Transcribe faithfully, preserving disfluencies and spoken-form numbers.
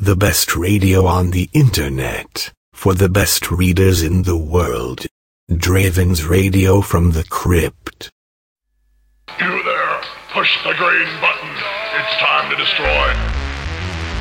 The best radio on the internet, for the best readers in the world. Draven's Radio from the Crypt. You there, push the green button. It's time to destroy